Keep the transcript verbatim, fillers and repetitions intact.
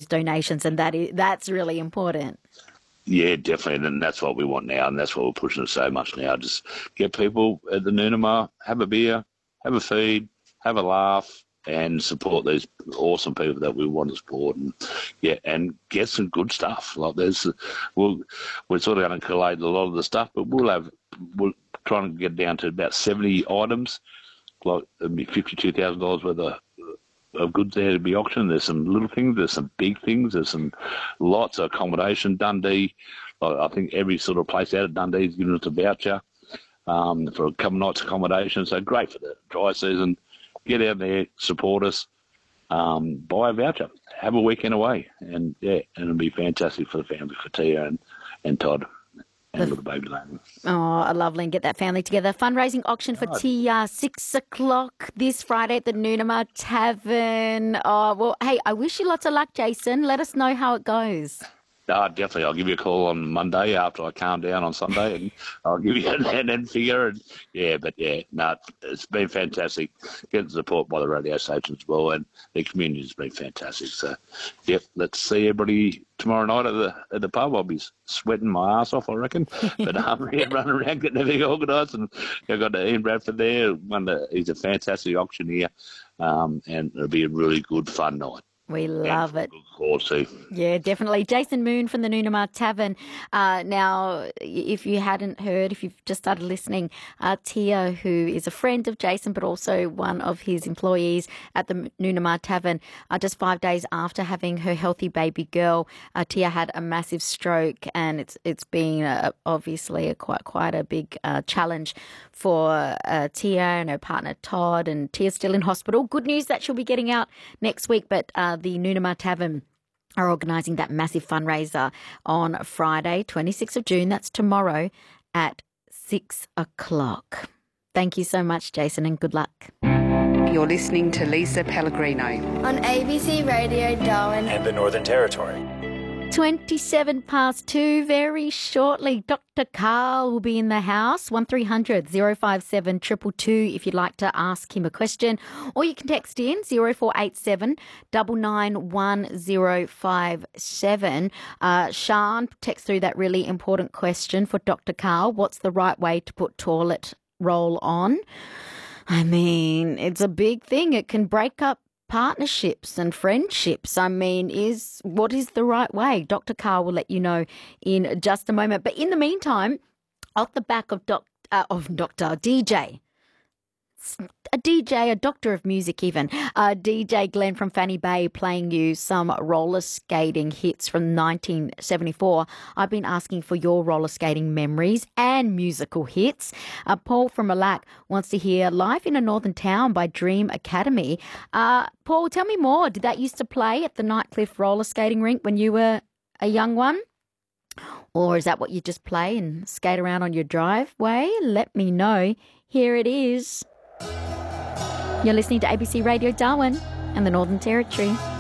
donations, and that is that's really important. Yeah, definitely, and that's what we want now, and that's what we're pushing so much now. Just get people at the Noonamar, have a beer, have a feed, have a laugh, and support these awesome people that we want to support, and yeah, and get some good stuff. Like there's, we'll, we're sort of going to collate a lot of the stuff, but we'll have, we'll try and get down to about seventy items, like it'll be fifty-two thousand dollars worth of, of goods there to be auctioned. There's some little things, there's some big things, there's some lots of accommodation. Dundee, like I think every sort of place out at Dundee is giving us a voucher um, for a couple nights accommodation. So great for the dry season. Get out there, support us, um, buy a voucher, have a weekend away, and yeah, and it'll be fantastic for the family, for Tia and, and Todd and the little baby Lane. Oh, lovely, and get that family together. Fundraising auction for Oh. Tia, six o'clock this Friday at the Noonamar Tavern. Oh, well, hey, I wish you lots of luck, Jason. Let us know how it goes. No, definitely. I'll give you a call on Monday after I calm down on Sunday, and I'll give you an end figure. And yeah, but yeah, no, it's been fantastic. Getting support by the radio station as well, and the community has been fantastic. So, yep, let's see everybody tomorrow night at the at the pub. I'll be sweating my ass off, I reckon. But I'm yeah, running around getting everything organised, and I've got Ian Bradford there. One, of the- he's a fantastic auctioneer, um, and it'll be a really good, fun night. We love it. Good call too. Yeah, definitely. Jason Moon from the Noonamar Tavern. Uh, now, if you hadn't heard, if you've just started listening, uh, Tia, who is a friend of Jason, but also one of his employees at the Noonamar Tavern, uh, just five days after having her healthy baby girl, uh, Tia had a massive stroke, and it's it's been uh, obviously a quite quite a big uh, challenge for uh, Tia and her partner Todd. And Tia's still in hospital. Good news that she'll be getting out next week, but uh, the Noonamar Tavern are organising that massive fundraiser on Friday, twenty-sixth of June. That's tomorrow at six o'clock. Thank you so much, Jason, and good luck. You're listening to Lisa Pellegrino on A B C Radio Darwin and the Northern Territory. twenty-seven past two, very shortly. Doctor Carl will be in the house. one three hundred oh five seven two two two if you'd like to ask him a question. Or you can text in zero four eight seven nine nine one zero five seven. Uh, Sean, text through that really important question for Doctor Carl. What's the right way to put toilet roll on? I mean, it's a big thing. It can break up partnerships and friendships. I mean, is what is the right way? Doctor Carr will let you know in just a moment. But in the meantime, off the back of doc, uh, of Doctor D J, a D J, a doctor of music even, uh, D J Glenn from Fanny Bay playing you some roller skating hits from nineteen seventy-four. I've been asking for your roller skating memories and musical hits. Uh, Paul from Malac wants to hear Life in a Northern Town by Dream Academy. Uh, Paul, tell me more. Did that used to play at the Nightcliff roller skating rink when you were a young one? Or is that what you just play and skate around on your driveway? Let me know. Here it is. You're listening to A B C Radio Darwin and the Northern Territory.